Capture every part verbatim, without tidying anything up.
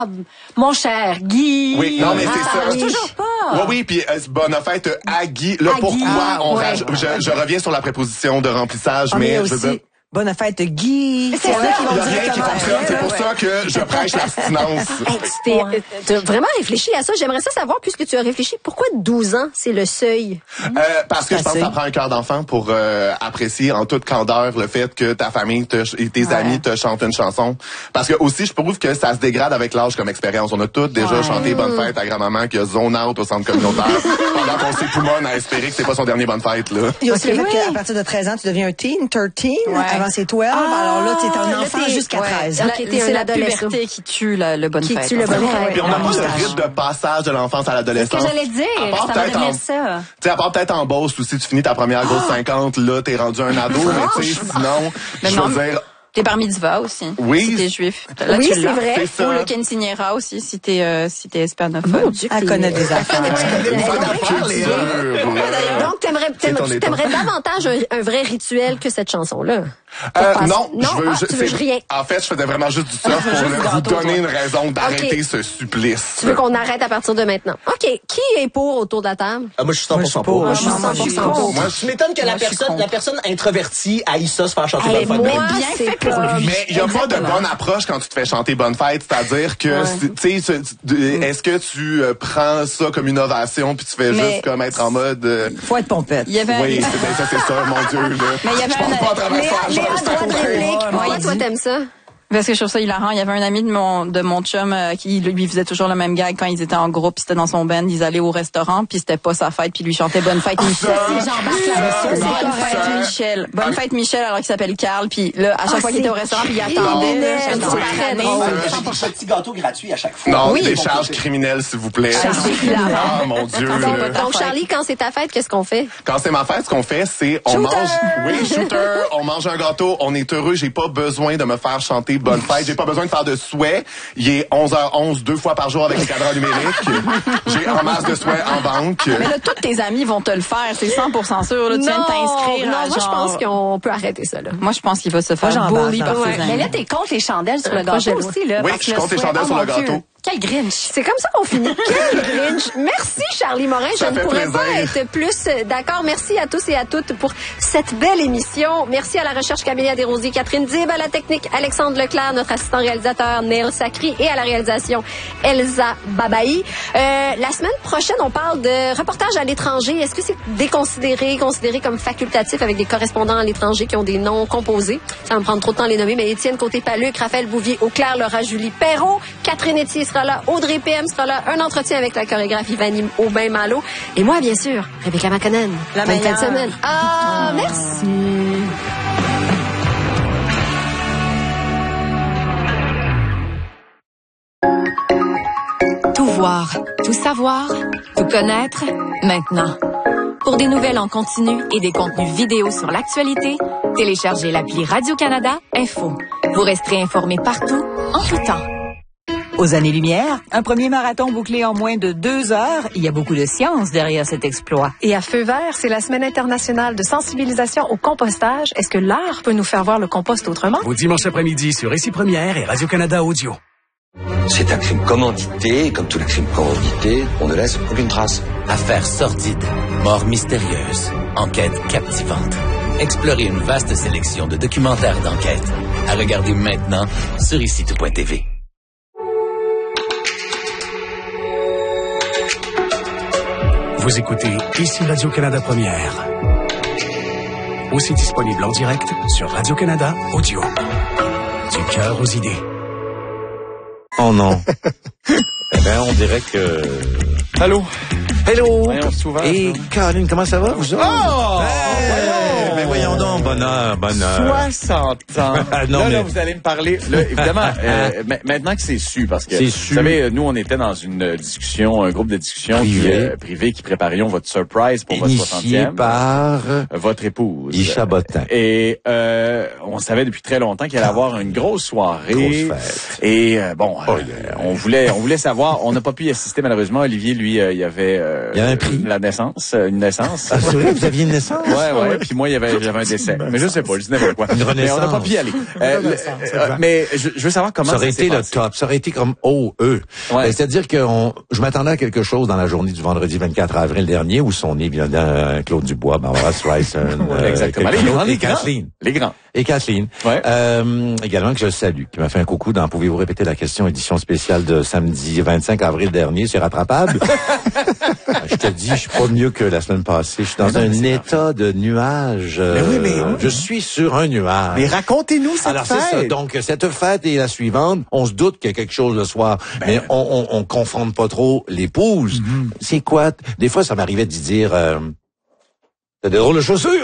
Mon cher Guy. Oui, non, mais c'est ah, ça. Oui. Toujours pas. Oui, oui, puis euh, bonne fête à Guy. Là, à pourquoi Guy. on Ouais. raj- je, je reviens sur la préposition de remplissage, Ah, mais, mais je veux aussi, dire, bonne fête, Guy. C'est ça. il n'y a rien qui fonctionne. C'est pour ça que je prêche l'abstinence. Hey, tu t'es, euh, t'as vraiment réfléchi à ça. J'aimerais ça savoir, puisque tu as réfléchi, pourquoi douze ans, c'est le seuil? Euh, parce que je pense que ça prend un cœur d'enfant pour euh, apprécier en toute candeur le fait que ta famille te, et tes Ouais. amis te chantent une chanson. Parce que aussi, je trouve que ça se dégrade avec l'âge comme expérience. On a tous déjà Ouais. chanté Bonne fête à grand-maman qui a zone out au centre communautaire pendant qu'on s'époumonne à espérer que c'est pas son dernier Bonne fête, là. Il y a aussi Ok, le fait oui. qu'à partir de treize ans, tu deviens un teen, treize. Ouais. Avant, c'est douze. alors là, tu es un là, enfant t'es- jusqu'à ouais. treize. La- La- qui était c'est un la adolescent. puberté qui tue la, le bonne Qui fête. tue le en fait. bonne fête. Puis on n'a pas Ouais. le rythme de passage de l'enfance à C'est ce l'adolescence. que j'allais dire. À part Ça peut-être va en- devenir ça. Tu sais, à part peut-être en Beauce, aussi, tu finis ta première grosse cinquante, là, t'es rendu un ado, mais tu sais, sinon, Mais je non. veux dire, T'es bar mitzvah aussi. Oui. Si t'es juif. Là, Oui, tu c'est l'as. vrai. c'est ça. Ou le quinceañera aussi, si t'es, euh, si t'es hispanophone. Mon Dieu, Elle t'es- connaît des affaires. Une fois de culture. Donc, t'aimerais, C'est ton t'aimerais, état. t'aimerais davantage un, un vrai rituel que cette chanson-là? Euh, Pour non, passer- je veux, ah, je, tu veux c'est- rien. En fait, je faisais vraiment juste du surf pour Juste le- du vous gâteau, donner toi. une raison d'arrêter Ok. ce supplice. Tu veux qu'on arrête à partir de maintenant? OK. Qui est pour autour de la table? Ah, moi, je suis cent pour cent Moi, pour. je suis Non, moi, cent pour cent je suis pour. Moi, Tu m'étonnes que la Moi, je suis personne, contre. la personne introvertie haït ça se faire chanter Hey, Bonne fête. moi, Mais bien c'est fait pour comme- lui. mais il n'y a pas de Exactement. bonne approche quand tu te fais chanter Bonne fête, c'est-à-dire que, c'est- tu sais, ce- de- est-ce que tu euh, prends ça comme une ovation puis tu fais Mais- juste comme être en mode... euh, Faut être pompette. Il y avait oui, c'est ben, ça, c'est ça, mon Dieu, là. Mais il y avait je pense un- pas à travers ça, je Léa, reste à droit de côté. réplique. Pourquoi Moi, il toi, dit- t'aimes ça? Parce que je trouve ça hilarant. Il y avait un ami de mon de mon chum euh, qui lui faisait toujours le même gag quand ils étaient en groupe, puis c'était dans son band, ils allaient au restaurant, puis c'était pas sa fête, puis lui chantait Bonne fête Michel. ça, ça, Bonne ça, fête ça. Michel. Bonne fête Michel alors qu'il s'appelle Carl, puis là à chaque Ah, fois qu'il était au c'est restaurant, puis il attendait là, criminel, chaque c'est fois très l'année. drôle. J'ai des petits gâteaux gratuits à chaque fois. Non, Oui. des charges criminelles, s'il vous plaît. c'est hilarant. Ah, mon Dieu. Quand c'est là. pas ta Donc, fête. Charlie, quand c'est ta fête, qu'est-ce qu'on fait? Quand c'est ma fête, ce qu'on fait, c'est on Shooter! mange, oui, shooter, on mange un gâteau, on est heureux. J'ai pas besoin de me faire chanter Bonne fête. J'ai pas besoin de faire de souhaits. Il est onze heures onze deux fois par jour avec le cadran numérique. J'ai en masse de souhaits en banque. Mais là, tous tes amis vont te le faire, c'est cent pour cent sûr. Là, tu viens de t'inscrire non, à moi, je genre- pense qu'on peut arrêter ça, là. Moi, je pense qu'il va se faire Moi, j'embarque bully dans par ça. ses Ouais. amis. Mais là, t'es contre les chandelles sur le Un projet gâteau de loi. aussi, là. Oui, parce je suis que contre les souhait- chandelles oh, sur le mon Dieu. gâteau. Quel Grinch. C'est comme ça qu'on finit. Quel Grinch! Merci, Charlie Morin. Ça Je ne fait pourrais plaisir. pas être plus euh, d'accord. Merci à tous et à toutes pour cette belle émission. Merci à la recherche Camélia Desrosiers, Catherine Dib, à la technique Alexandre Leclerc, notre assistant réalisateur Neil Sacri et à la réalisation Elsa Babaï. Euh, la semaine prochaine, on parle de reportage à l'étranger. Est-ce que c'est déconsidéré, considéré comme facultatif avec des correspondants à l'étranger qui ont des noms composés? Ça va me prendre trop de temps à les nommer, mais Étienne Côté-Paluc, Raphaël Bouvier, Auclair, Laura Julie Perrault, Catherine Etier sera là, Audrey P M sera là, un entretien avec la chorégraphe Ivani Aubin-Malo et moi, bien sûr, Rebecca McConnell. La Bonne fin de meilleure. semaine. Ah, merci. Tout voir, tout savoir, tout connaître, maintenant. Pour des nouvelles en continu et des contenus vidéo sur l'actualité, téléchargez l'appli Radio-Canada Info. Vous resterez informé partout, en tout temps. Aux années-lumière, un premier marathon bouclé en moins de deux heures, il y a beaucoup de science derrière cet exploit. Et à Feu vert, c'est la semaine internationale de sensibilisation au compostage. Est-ce que l'art peut nous faire voir le compost autrement? Vos dimanches après-midi sur Récit Première et Radio-Canada Audio. C'est un crime commandité, et comme tous les crimes commandités, on ne laisse aucune trace. Affaires sordides, morts mystérieuses, enquêtes captivantes. Explorez une vaste sélection de documentaires d'enquête. À regarder maintenant sur ici tout point t v. Vous écoutez ici Radio-Canada Première. Aussi disponible en direct sur Radio-Canada Audio. Du cœur aux idées. Oh non. Eh bien, on dirait que... Allô? Hello! Voyons, souvent. Et Caroline, comment ça va, vous autres? Oh! Hey, mais voyons donc, bonheur, bonheur. soixante ans. Ah, non, là, mais- là, vous allez me parler. Là, évidemment, euh, ma- maintenant que c'est su, parce que, C'est vous su. savez, nous, on était dans une discussion, un groupe de discussion Privé. qui, euh, privé qui préparions votre surprise pour votre Initié soixantième. par Votre épouse. Isha Bottin. Et euh, on savait depuis très longtemps qu'elle allait avoir une grosse soirée. Grosse fête. Et euh, bon, Oh, euh, on voulait, on voulait savoir. On n'a pas pu y assister malheureusement. Olivier, lui, euh, il y avait, euh, Il y avait un prix. la naissance, euh, une naissance. Ah, c'est vrai, vous aviez une naissance? Ouais, ouais. Puis moi, il y avait j'avais, j'avais un décès. Mais je sais pas, je dis n'importe quoi. Une mais on n'a pas pu y aller. Euh, le, euh, mais je, je veux savoir comment ça aurait ça été s'est le passé. top. Ça aurait été comme O E. Ouais. C'est-à-dire que on, je m'attendais à quelque chose dans la journée du vendredi vingt-quatre avril dernier où sont nés, bien évidemment, Claude Dubois, Barbara Streisand, Ouais, exactement. quelqu'un Les grands, d'autre, les et grands. Kathleen. Les grands. Et Kathleen. Ouais. Euh, également que je salue, qui m'a fait un coucou dans Pouvez-vous répéter la question, édition spéciale de samedi vingt-cinq avril dernier, c'est rattrapable. Je te dis, je suis pas mieux que la semaine passée. Je suis dans Mais non, un mais état de nuage. Mais oui, mais- euh, je suis sur un nuage. Mais racontez-nous cette Alors fête. c'est ça. Donc cette fête est la suivante. On se doute qu'il y a quelque chose le soir, Ben. mais on, on, on confronte pas trop l'épouse. Mm-hmm. C'est quoi? Des fois, ça m'arrivait d'y dire. Euh, T'as des drôles de chaussures!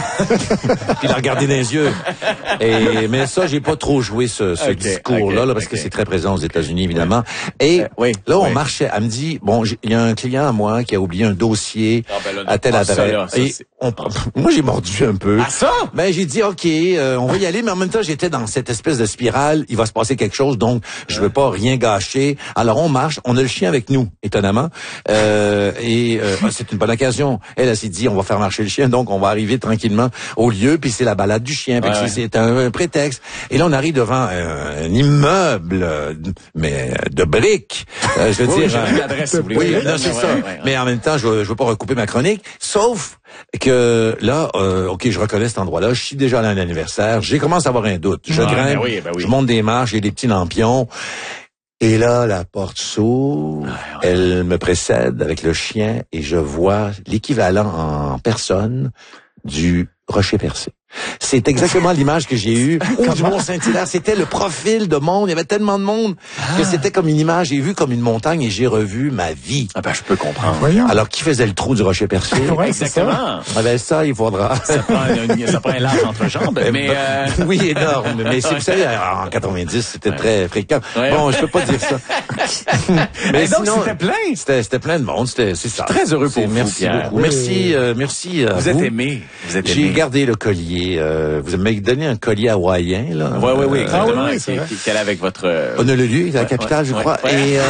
Puis la regarder dans les yeux. Et, mais ça, j'ai pas trop joué ce, ce Okay, discours-là, okay, là, parce que okay. c'est très présent aux États-Unis, évidemment. Et Euh, oui, là, on oui. marchait. Elle me dit, bon, j'ai- il y a un client à moi qui a oublié un dossier Ah, ben là, à telle ah, ça, adresse. là, ça, Et c'est- on, moi, j'ai mordu un peu. Ah, ça? Ben, j'ai dit, OK, euh, on va y aller, mais en même temps, j'étais dans cette espèce de spirale. Il va se passer quelque chose, donc je veux pas rien gâcher. Alors, on marche. On a le chien avec nous, étonnamment. Euh, et euh, c'est une bonne occasion. Elle, elle s'est dit, on va faire marcher le chien, donc on va arriver tranquillement au lieu, puis c'est la balade du chien. Fait que Ouais. c'est c'est un, un prétexte. Et là, on arrive devant un, un immeuble, euh, mais de briques. Euh, je veux Oui, dire... j'ai euh, vu l'adresse, si vous voulez. oui, Oui, non, ouais, c'est ouais, ça. ouais, ouais. Mais en même temps, je veux, je veux pas recouper ma chronique. Sauf que là, euh, OK, je reconnais cet endroit-là. Je suis déjà allé à l'anniversaire. J'ai commencé à avoir un doute. Je Ouais, grimpe, ben oui, ben oui. je monte des marches, j'ai des petits lampions. Et là, la porte s'ouvre, elle me précède avec le chien et je vois l'équivalent en personne du rocher percé. C'est exactement l'image que j'ai eue. Ou du Mont-Saint-Hilaire. C'était le profil de monde. Il y avait tellement de monde que c'était comme une image. J'ai vu comme une montagne et j'ai revu ma vie. Ah ben, je peux comprendre. Voyons. Alors, qui faisait le trou du rocher percé? Ouais, c'est ça. Exactement. Ah ben, ça, il faudra. Ça prend, un, ça prend un large entrejambe, mais... Euh... Oui, énorme. Mais c'est, vous savez, en quatre-vingt-dix, c'était très fréquent. Ouais. Bon, je peux pas dire ça. Mais donc, c'était plein. C'était, c'était plein de monde. C'était, c'est ça. Très heureux pour C'est- vous, Merci Pierre. beaucoup. Oui. Merci, euh, merci à Vous vous. êtes aimé. Vous êtes J'ai aimé. gardé le collier. Euh, vous m'avez donné un collier hawaïen, là. Oui, oui, oui, Euh, exactement. oui, qui, c'est vrai. qui, qui allait avec votre... euh, Honolulu, la Ouais, capitale, ouais, je ouais, crois. ouais. Et euh,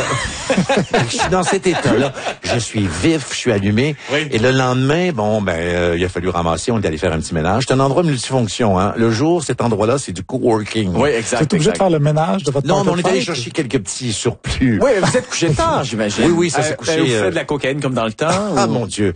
je suis dans cet état-là. Je suis vif, je suis allumé. Oui. Et le lendemain, bon, ben, euh, il a fallu ramasser. On est allé faire un petit ménage. C'est un endroit multifonction. Hein. Le jour, cet endroit-là, c'est du coworking. Oui, exact. Vous êtes obligé de exact. faire le ménage de votre Non, mais on portefeuille? est allé chercher quelques petits surplus. Oui, vous êtes couché tard, j'imagine. Oui, oui, ça s'est Euh, couché, ben, Vous euh, faites de la cocaïne comme dans le temps? Ah, ou... mon Dieu.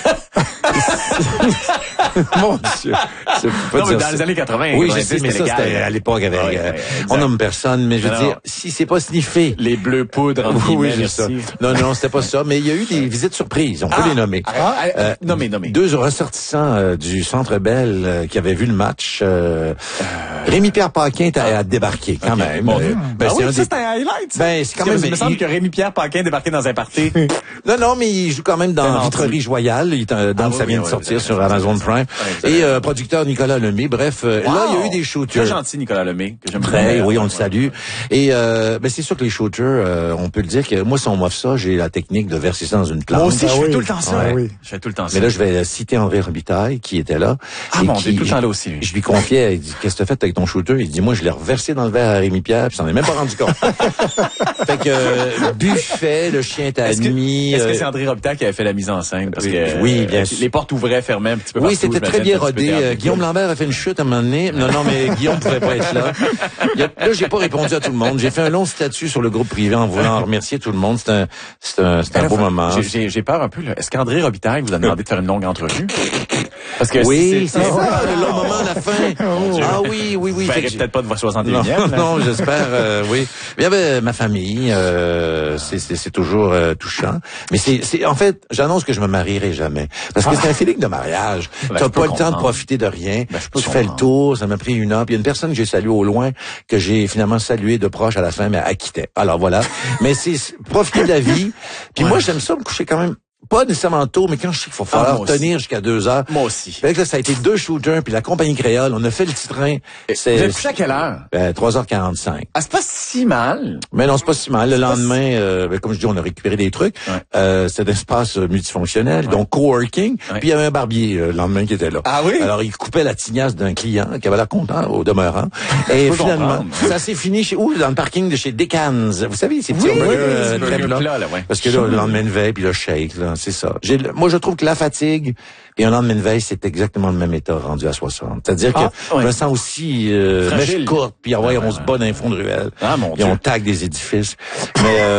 Mon Dieu. C'est pas Non, mais dire dans ça. les années quatre-vingts, Oui, je quatre-vingt-dix, sais, mais ça, légal. c'était à l'époque avec, Ouais, euh, ouais, on exact. nomme personne, mais je veux Non, non. dire, si c'est pas sniffé. Les bleus poudres, entre Oui, oui, guillemets, c'est ça. merci. Non, non, c'était pas ça, mais il y a eu des visites surprises, on peut Ah, les nommer. ah, ah, Euh, nommez, nommez. Deux ressortissants euh, du Centre Bell euh, qui avaient vu le match. Euh, Rémi-Pierre Paquin a, a débarqué quand Ok, même. bon. Euh, ben, Ah c'est oui, un ça, des- c'est un highlight. ça. Ben, c'est quand Parce même- que Il me semble il- que Rémi-Pierre Paquin débarquait dans un party. Non, non, mais il joue quand même dans Non, Vitrerie Royale, il est, euh, donc Ah oui, ça vient oui, de oui, sortir vous sur avez Amazon raison. Prime. Ouais, vous avez Et raison. euh, producteur Nicolas Lemay, bref, euh, Wow! là, il y a eu des shooters. Très gentil, Nicolas Lemay, que j'aime Très, bien. oui, on Ouais, le salue. Et euh, ben c'est sûr que les shooters, euh, on peut le dire que moi, si on m'offre ça, j'ai la technique de verser ça dans une plante. Moi aussi, je Ah fais oui. tout le temps ça. Ah oui. Je fais tout le temps ça. Mais là, je vais citer André Robitaille, qui était là. Ah, et mon qui, Dieu, tout le temps là aussi. Je lui confiais, il dit, qu'est-ce que t'as fait avec ton shooter? Il dit, moi, je l'ai reversé dans le verre à Rémi Pierre, puis j'en ai même pas rendu compte. Fait que, euh, buffet, le chien était Est-ce que, admis. est-ce que euh, c'est André Robitaille qui avait fait la mise en scène? Parce oui, que, oui, bien euh, sûr. les portes ouvraient, fermaient un petit peu Oui, partout. c'était très bien j'imagine, un petit peu rodé. Euh, théâtre. Guillaume Lambert a fait une chute à un moment donné. Non, non, mais Guillaume pouvait pas être là. Il y a- là, j'ai pas répondu à tout le monde. J'ai fait un long statut sur le groupe privé en voulant remercier tout le monde. C'est un, c'est un, c'est un beau moment. J'ai- J'ai j'ai peur un peu, là. Est-ce qu'André Robitaille vous a demandé de faire une longue entrevue? Parce que Oui, si c'est ça, le long moment à la fin. Ah oui, oui, oui. Vous Fait verrez que j'ai- peut-être pas de votre soixante et Non, unième. non, j'espère, euh, oui. Mais il y avait ma famille, euh, c'est, c'est, c'est toujours euh, touchant. Mais c'est, c'est, en fait, j'annonce que je me marierai jamais. Parce que Ah. c'est un feeling de mariage. Ben, T'as je peux pas le temps de comprendre. profiter de rien. Ben, je peux tu fais le comprendre. tour, ça m'a pris une heure. Puis il y a une personne que j'ai saluée au loin, que j'ai finalement salué de proche à la fin, mais elle quittait. Alors voilà. Mais c'est c'est profiter de la vie. Puis moi, j'aime ça me coucher quand même. Pas nécessairement tôt, mais quand je sais qu'il faut Ah, falloir moi aussi. tenir jusqu'à deux heures. Moi aussi. Fait que là, ça a été deux shooters, puis la compagnie créole, on a fait le petit train. Vous êtes couché à quelle heure? Ben, trois heures quarante-cinq. Ah, c'est pas si mal. Mais non, c'est pas si mal. Le C'est pas lendemain, euh, ben, comme je dis, on a récupéré des trucs. Ouais. Euh, c'est un espace euh, multifonctionnel, donc coworking. Ouais. Puis il y avait un barbier euh, le lendemain qui était là. Ah oui? Alors, il coupait la tignasse d'un client qui avait l'air content au demeurant. Et peux finalement, comprendre. ça s'est fini chez où? Dans le parking de chez Decans. Vous savez, ces petits Oui, hamburgers oui, euh, oui, très burger plats. plat, là, ouais. Parce que là, le lendemain de veille, puis le shake, là. là, c'est ça. J'ai, moi, je trouve que la fatigue et un lendemain de veille, c'est exactement le même état rendu à soixante. C'est-à-dire Ah, que ouais. je me sens aussi euh, Fragile. mèche courte, puis ah ouais, Ah, ouais, on se bat dans les fonds de ruelle. Ah, mon Et Dieu. on tague des édifices. Mais euh,